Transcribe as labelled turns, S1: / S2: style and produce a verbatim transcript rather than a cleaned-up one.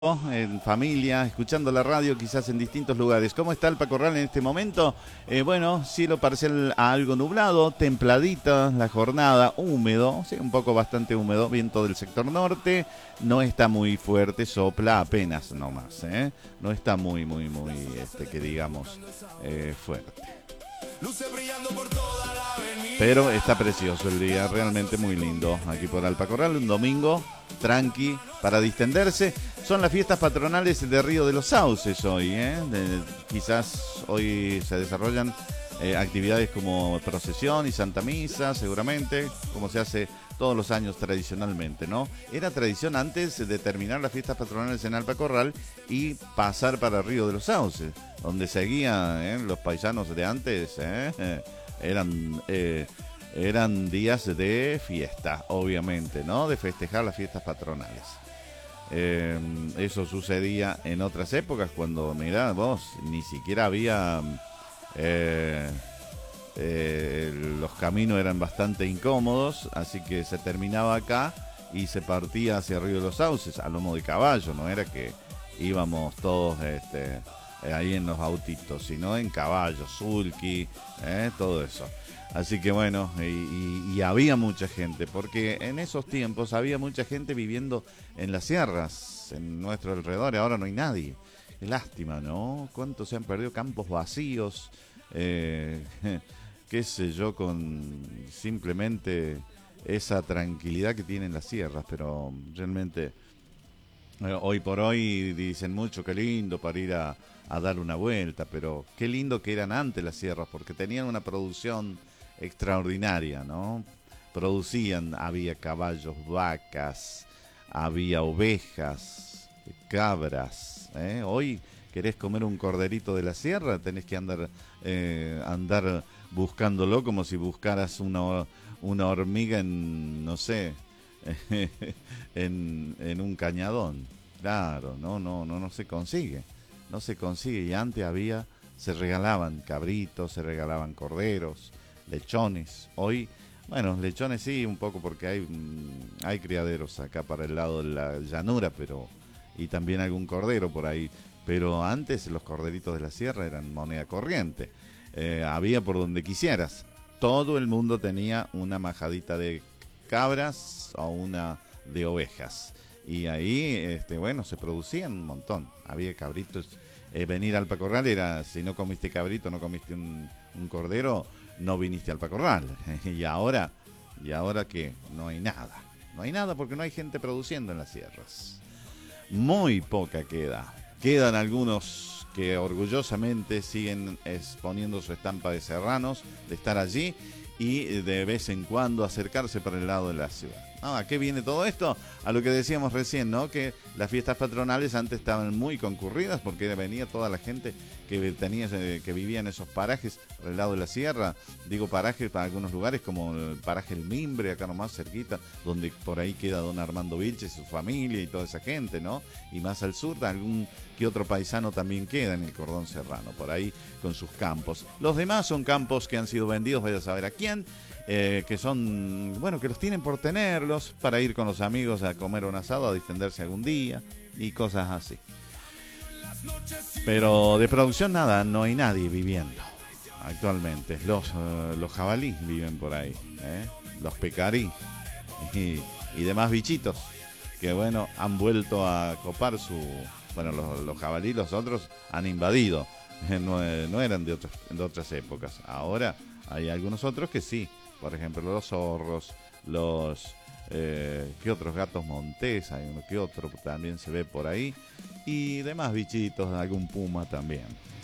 S1: En familia, escuchando la radio, quizás en distintos lugares. ¿Cómo está Alpa Corral en este momento? Eh, bueno, cielo parcial a algo nublado, templadita la jornada, húmedo, sí, un poco bastante húmedo, viento del sector norte, no está muy fuerte, sopla apenas nomás, ¿eh? No está muy, muy, muy, este, que digamos, eh, fuerte. Pero está precioso el día, realmente muy lindo aquí por Alpa Corral, un domingo tranqui para distenderse. Son las fiestas patronales de Río de los Sauces hoy, ¿eh? De, quizás hoy se desarrollan eh, actividades como procesión y Santa Misa, seguramente, como se hace todos los años tradicionalmente, ¿no? Era tradición antes de terminar las fiestas patronales en Alpa Corral y pasar para Río de los Sauces, donde seguían ¿eh? los paisanos de antes, ¿eh? eran... Eh, Eran días de fiesta, obviamente, ¿no? De festejar las fiestas patronales. Eh, eso sucedía en otras épocas cuando, mirá, vos, ni siquiera había... Eh, eh, los caminos eran bastante incómodos, así que se terminaba acá y se partía hacia Río de los Sauces, a lomo de caballo, no era que íbamos todos este, ahí en los autitos, sino en caballo, sulky, eh, todo eso. Así que bueno, y, y, y había mucha gente, porque en esos tiempos había mucha gente viviendo en las sierras, en nuestro alrededor, y ahora no hay nadie. Qué lástima, ¿no? ¿Cuántos se han perdido campos vacíos? Eh, qué sé yo, con simplemente esa tranquilidad que tienen las sierras, pero realmente eh, hoy por hoy dicen mucho, qué lindo para ir a, a dar una vuelta, pero qué lindo que eran antes las sierras, porque tenían una producción extraordinaria, ¿no? Producían, había caballos, vacas, había ovejas, cabras, ¿eh? Hoy querés comer un corderito de la sierra, tenés que andar eh, andar buscándolo como si buscaras una, una hormiga en, no sé, en, en un cañadón. Claro, no, no, no, no se consigue, no se consigue. Y antes había, se regalaban cabritos, se regalaban corderos, lechones. Hoy, bueno, lechones sí, un poco porque hay, hay criaderos acá para el lado de la llanura, pero y también algún cordero por ahí. Pero antes los corderitos de la sierra eran moneda corriente. Eh, había por donde quisieras. Todo el mundo tenía una majadita de cabras o una de ovejas. Y ahí, este, bueno, se producían un montón. Había cabritos. Eh, venir al Alpa Corral era, si no comiste cabrito, no comiste un, un cordero, no viniste al Alpa Corral. y ahora, y ahora que no hay nada. No hay nada porque no hay gente produciendo en las sierras. Muy poca queda. Quedan algunos que orgullosamente siguen exponiendo su estampa de serranos, de estar allí y de vez en cuando acercarse para el lado de la ciudad. Ah, ¿a qué viene todo esto? A lo que decíamos recién, ¿no? Que las fiestas patronales antes estaban muy concurridas porque venía toda la gente que tenía, que vivía en esos parajes por el lado de la sierra. Digo parajes para algunos lugares como el paraje El Mimbre, acá nomás cerquita, donde por ahí queda don Armando Vilches, su familia y toda esa gente, ¿no? Y más al sur, algún que otro paisano también queda en el cordón serrano, por ahí con sus campos. Los demás son campos que han sido vendidos, vaya a saber a quién. Eh, que son, bueno, que los tienen por tenerlos para ir con los amigos a comer un asado, a distenderse algún día y cosas así. Pero de producción nada, no hay nadie viviendo actualmente. Los, uh, los jabalí viven por ahí, ¿eh? Los pecarí y, y demás bichitos que, bueno, han vuelto a copar su... Bueno, los, los jabalí, los otros han invadido, no, no eran de, otros, de otras épocas. Ahora hay algunos otros que sí. Por ejemplo, los zorros, los... Eh, ¿qué otros gatos montés? Hay uno que otro también se ve por ahí. Y demás bichitos, algún puma también.